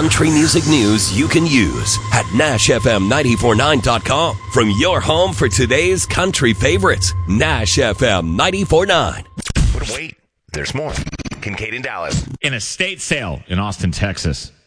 country music news you can use at NashFM949.com. From your home for today's country favorites, Nash FM 94.9. But wait, there's more. Kincaid in Dallas. In a state sale in Austin, Texas,